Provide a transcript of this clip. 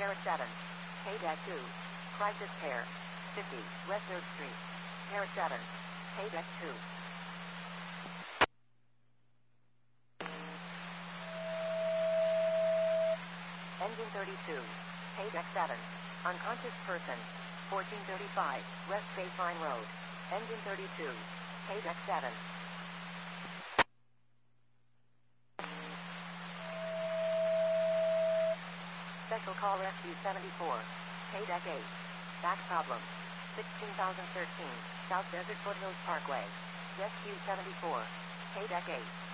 Parrot 7. Paydeck 2. Crisis Pair. 50, West 3rd Street. Parrot 7. Paydeck 2. Engine 32. Paydeck 7. Unconscious person. 1435, West Baseline Road. Engine 32. Paydeck 7. Special Call Rescue 74. Paydeck 8. Back problem. 16,013, South Desert Foothills Parkway. Rescue 74. Paydeck 8.